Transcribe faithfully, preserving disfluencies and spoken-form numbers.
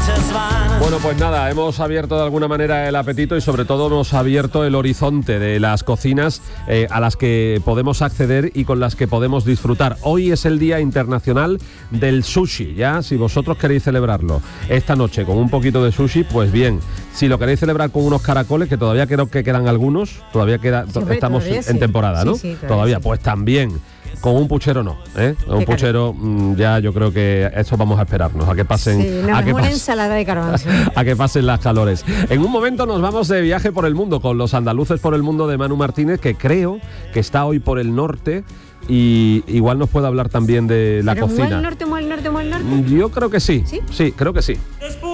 Bueno, pues nada, hemos abierto de alguna manera el apetito y sobre todo hemos abierto el horizonte de las cocinas eh, a las que podemos acceder y con las que podemos disfrutar. Hoy es el Día Internacional del Sushi, ya, si vosotros queréis celebrarlo esta noche con un poquito de sushi, pues bien. Si lo queréis celebrar con unos caracoles, que todavía creo que quedan algunos, todavía queda, Sí, hombre, estamos todavía en sí. temporada, ¿no? Sí, sí, todavía todavía, sí. pues también. Con un puchero no, ¿eh? Un puchero mmm, ya yo creo que eso vamos a esperarnos, a que pasen... Sí, no, a que una pas- ensalada de garbanzo. a que pasen las calores. En un momento nos vamos de viaje por el mundo con los andaluces por el mundo de Manu Martínez, que creo que está hoy por el norte y igual nos puede hablar también de la Pero cocina. muy al norte, muy al norte, muy al norte. Yo creo que sí, ¿Sí? sí, creo que sí. Después